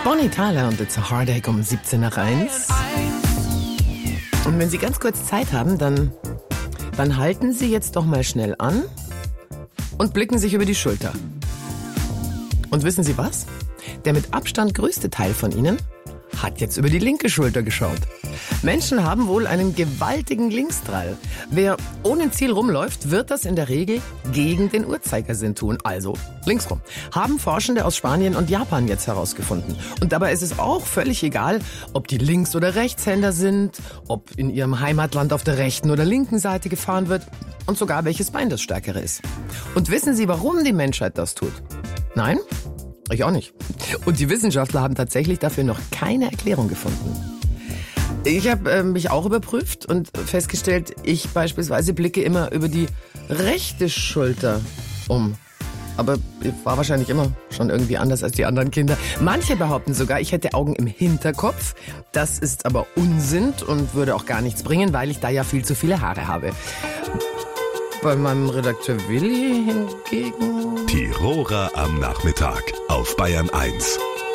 Bonnie Tyler und It's a Heartache um 17 nach 1. Und wenn Sie ganz kurz Zeit haben, dann halten Sie jetzt doch mal schnell an und blicken sich über die Schulter. Und wissen Sie was? Der mit Abstand größte Teil von Ihnen hat jetzt über die linke Schulter geschaut. Menschen haben wohl einen gewaltigen Linksdrall. Wer ohne Ziel rumläuft, wird das in der Regel gegen den Uhrzeigersinn tun, also linksrum. Haben Forschende aus Spanien und Japan jetzt herausgefunden. Und dabei ist es auch völlig egal, ob die Links- oder Rechtshänder sind, ob in ihrem Heimatland auf der rechten oder linken Seite gefahren wird und sogar welches Bein das stärkere ist. Und wissen Sie, warum die Menschheit das tut? Nein? Ich auch nicht. Und die Wissenschaftler haben tatsächlich dafür noch keine Erklärung gefunden. Ich habe mich auch überprüft und festgestellt, ich beispielsweise blicke immer über die rechte Schulter um. Aber ich war wahrscheinlich immer schon irgendwie anders als die anderen Kinder. Manche behaupten sogar, ich hätte Augen im Hinterkopf. Das ist aber Unsinn und würde auch gar nichts bringen, weil ich da ja viel zu viele Haare habe. Bei meinem Redakteur Willi hingegen... Tiroler am Nachmittag auf Bayern 1.